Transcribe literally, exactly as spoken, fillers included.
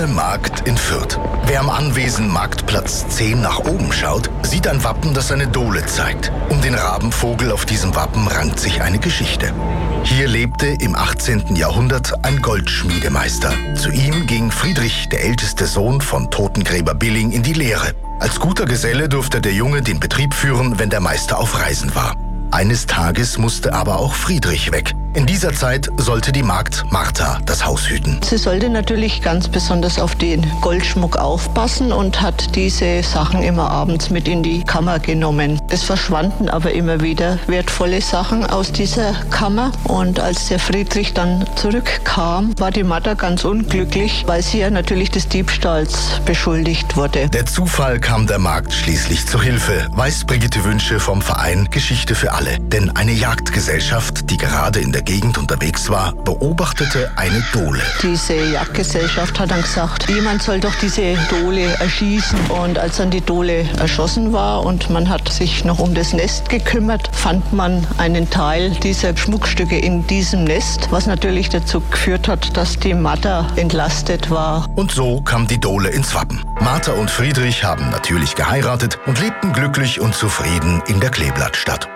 alte Markt in Fürth. Wer am Anwesen Marktplatz zehn nach oben schaut, sieht ein Wappen, das eine Dohle zeigt. Um den Rabenvogel auf diesem Wappen rankt sich eine Geschichte. Hier lebte im achtzehnten Jahrhundert ein Goldschmiedemeister. Zu ihm ging Friedrich, der älteste Sohn von Totengräber Billing, in die Lehre. Als guter Geselle durfte der Junge den Betrieb führen, wenn der Meister auf Reisen war. Eines Tages musste aber auch Friedrich weg. In dieser Zeit sollte die Magd Martha das Haus hüten. Sie sollte natürlich ganz besonders auf den Goldschmuck aufpassen und hat diese Sachen immer abends mit in die Kammer genommen. Es verschwanden aber immer wieder wertvolle Sachen aus dieser Kammer. Und als der Friedrich dann zurückkam, war die Martha ganz unglücklich, weil sie ja natürlich des Diebstahls beschuldigt wurde. Der Zufall kam der Magd schließlich zur Hilfe, weiß Brigitte Wünsche vom Verein Geschichte für alle. Denn eine Jagdgesellschaft, die gerade in der Gegend unterwegs war, beobachtete eine Dohle. Diese Jagdgesellschaft hat dann gesagt, jemand soll doch diese Dohle erschießen. Und als dann die Dohle erschossen war und man hat sich noch um das Nest gekümmert, fand man einen Teil dieser Schmuckstücke in diesem Nest, was natürlich dazu geführt hat, dass die Martha entlastet war. Und so kam die Dohle ins Wappen. Martha und Friedrich haben natürlich geheiratet und lebten glücklich und zufrieden in der Kleeblattstadt.